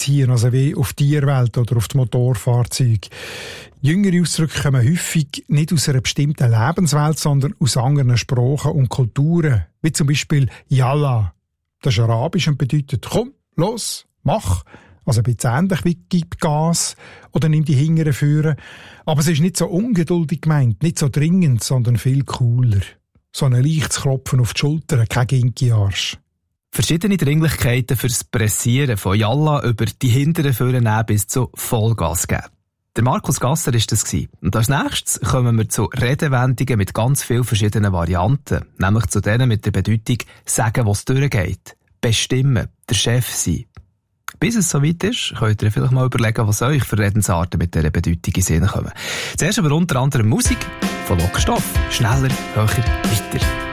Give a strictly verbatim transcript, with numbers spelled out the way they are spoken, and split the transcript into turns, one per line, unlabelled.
beziehen, also wie auf die Tierwelt oder auf die Motorfahrzeuge. Jüngere Ausdrücke kommen häufig nicht aus einer bestimmten Lebenswelt, sondern aus anderen Sprachen und Kulturen, wie zum Beispiel Yalla. Das ist arabisch und bedeutet «Komm, los, mach!» Also ein bisschen ähnlich wie «Gib Gas» oder «Nimm die Hingere führen». Aber es ist nicht so ungeduldig gemeint, nicht so dringend, sondern viel cooler. So ein leichtes Klopfen auf die Schulter, kein Ginki-Arsch.
Verschiedene Dringlichkeiten fürs Pressieren von Yalla über die hinteren Führer nehmen bis zu Vollgas geben. Der Markus Gasser war das. Und als nächstes kommen wir zu Redewendungen mit ganz vielen verschiedenen Varianten. Nämlich zu denen mit der Bedeutung «sagen, was durchgeht», «bestimmen», «der Chef sein». Bis es soweit ist, könnt ihr vielleicht mal überlegen, was euch für Redensarten mit dieser Bedeutung in Sinn kommen. Zuerst aber unter anderem Musik von Lockstoff. Schneller, höher, weiter.